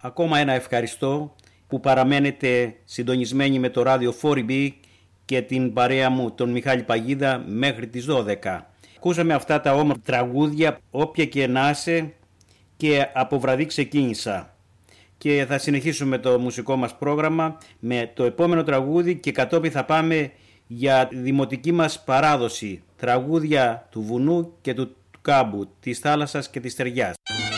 Ακόμα ένα ευχαριστώ που παραμένετε συντονισμένοι με το ράδιο 4B και την παρέα μου τον Μιχάλη Παγίδα μέχρι τις 12. Ακούσαμε αυτά τα όμορφα τραγούδια όποια και να είσαι και από βραδύ ξεκίνησα. Και θα συνεχίσουμε το μουσικό μας πρόγραμμα με το επόμενο τραγούδι και κατόπιν θα πάμε για δημοτική μας παράδοση, τραγούδια του βουνού και του κάμπου, της θάλασσας και της στεριάς.